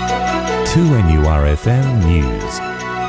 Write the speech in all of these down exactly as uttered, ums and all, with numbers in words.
two N U R F M News.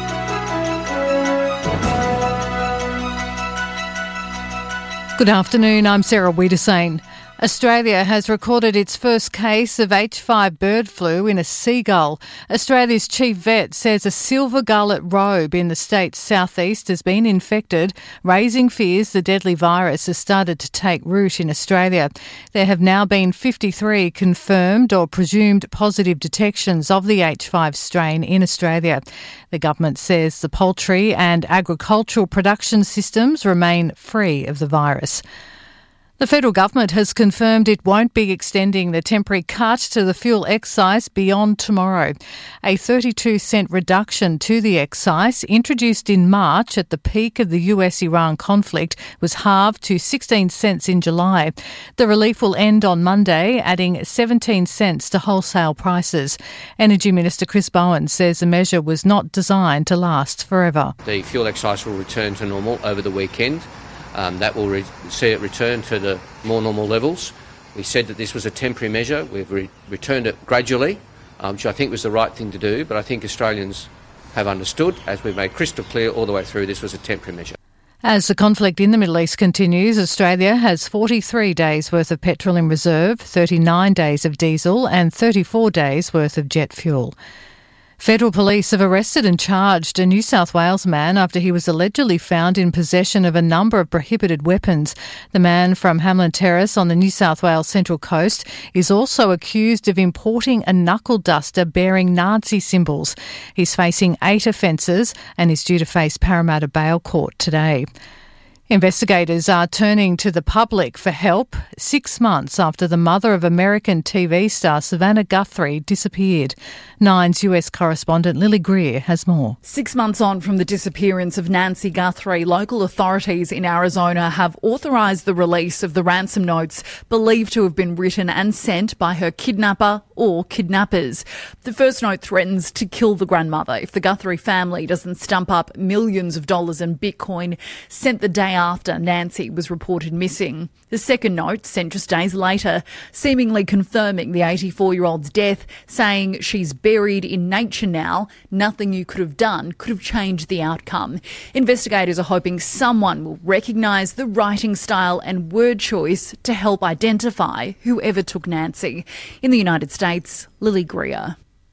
Good afternoon, I'm Sarah Wiedersane. Australia has recorded its first case of H five bird flu in a seagull. Australia's chief vet says a silver gullet robe in the state's southeast has been infected, raising fears the deadly virus has started to take root in Australia. There have now been fifty-three confirmed or presumed positive detections of the H five strain in Australia. The government says the poultry and agricultural production systems remain free of the virus. The federal government has confirmed it won't be extending the temporary cut to the fuel excise beyond tomorrow. A thirty-two cent reduction to the excise, introduced in March at the peak of the U S Iran conflict, was halved to sixteen cents in July. The relief will end on Monday, adding seventeen cents to wholesale prices. Energy Minister Chris Bowen says the measure was not designed to last forever. The fuel excise will return to normal over the weekend. Um, that will re- see it return to the more normal levels. We said that this was a temporary measure. We've re- returned it gradually, um, which I think was the right thing to do, but I think Australians have understood, as we've made crystal clear all the way through, this was a temporary measure. As the conflict in the Middle East continues, Australia has forty-three days worth of petrol in reserve, thirty-nine days of diesel and thirty-four days worth of jet fuel. Federal police have arrested and charged a New South Wales man after he was allegedly found in possession of a number of prohibited weapons. The man from Hamlin Terrace on the New South Wales Central Coast is also accused of importing a knuckle duster bearing Nazi symbols. He's facing eight offences and is due to face Parramatta Bail Court today. Investigators are turning to the public for help six months after the mother of American T V star Savannah Guthrie disappeared. Nine's U S correspondent Lily Greer has more. Six months on from the disappearance of Nancy Guthrie, local authorities in Arizona have authorised the release of the ransom notes believed to have been written and sent by her kidnapper or kidnappers. The first note threatens to kill the grandmother if the Guthrie family doesn't stump up millions of dollars in Bitcoin, sent the day after Nancy was reported missing. The second note, sent just days later, seemingly confirming the eighty-four-year-old's death, saying she's buried in nature now. Nothing you could have done could have changed the outcome. Investigators are hoping someone will recognise the writing style and word choice to help identify whoever took Nancy. In the United States, Lily Greer.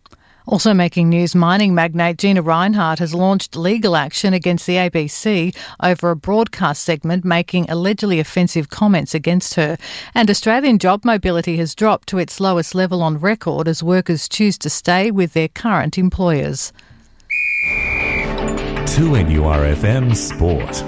Also making news, mining magnate Gina Rinehart has launched legal action against the A B C over a broadcast segment making allegedly offensive comments against her. And Australian job mobility has dropped to its lowest level on record as workers choose to stay with their current employers. two N U R F M Sport.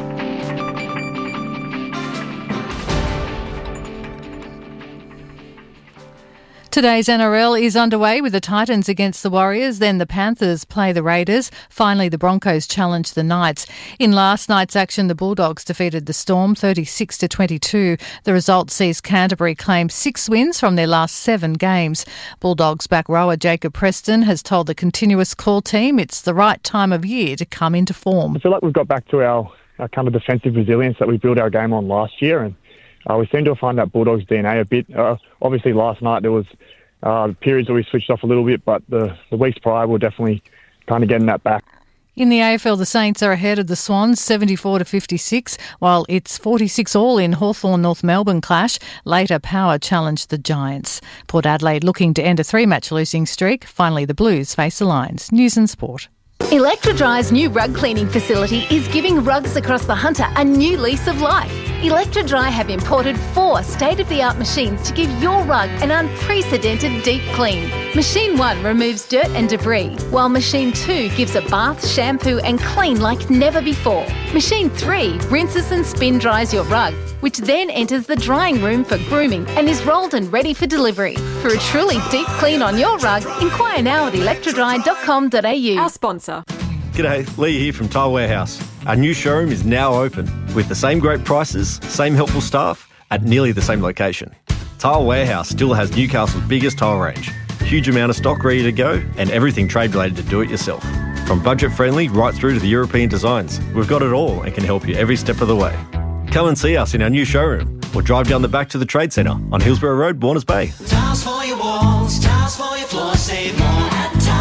Today's N R L is underway with the Titans against the Warriors, then the Panthers play the Raiders. Finally, the Broncos challenge the Knights. In last night's action, the Bulldogs defeated the Storm thirty-six to twenty-two. The result sees Canterbury claim six wins from their last seven games. Bulldogs back rower Jacob Preston has told the Continuous Call team it's the right time of year to come into form. I feel like we've got back to our, our kind of defensive resilience that we built our game on last year, and Uh, we seem to find that Bulldogs D N A a bit. Uh, obviously, last night there was uh, periods where we switched off a little bit, but the, the weeks prior we're definitely kind of getting that back. In the A F L, the Saints are ahead of the Swans, seventy-four to fifty-six, while it's forty-six all in Hawthorn North Melbourne clash. Later, Power challenged the Giants. Port Adelaide looking to end a three-match losing streak. Finally, the Blues face the Lions. News and Sport. Electrodry's new rug cleaning facility is giving rugs across the Hunter a new lease of life. Electrodry have imported four state-of-the-art machines to give your rug an unprecedented deep clean. Machine one removes dirt and debris, while Machine two gives a bath, shampoo and clean like never before. Machine three rinses and spin dries your rug, which then enters the drying room for grooming and is rolled and ready for delivery. For a truly deep clean on your rug, inquire now at electrodry dot com dot a u. Our sponsor. G'day, Lee here from Tile Warehouse. Our new showroom is now open with the same great prices, same helpful staff at nearly the same location. Tile Warehouse still has Newcastle's biggest tile range, huge amount of stock ready to go and everything trade related to do it yourself. From budget friendly right through to the European designs, we've got it all and can help you every step of the way. Come and see us in our new showroom or drive down the back to the Trade Centre on Hillsborough Road, Warners Bay. Tiles for your walls, tiles for your floor, save more at Tile.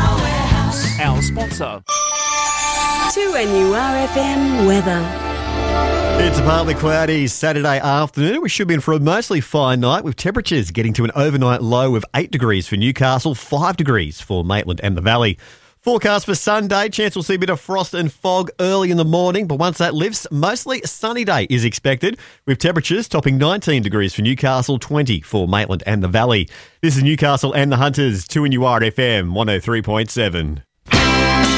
our sponsor. two N U R F M weather. It's a partly cloudy Saturday afternoon. We should be in for a mostly fine night with temperatures getting to an overnight low of eight degrees for Newcastle, five degrees for Maitland and the Valley. Forecast for Sunday, chance we'll see a bit of frost and fog early in the morning, but once that lifts, mostly sunny day is expected, with temperatures topping nineteen degrees for Newcastle, twenty for Maitland and the Valley. This is Newcastle and the Hunters, two N U R F M one oh three point seven.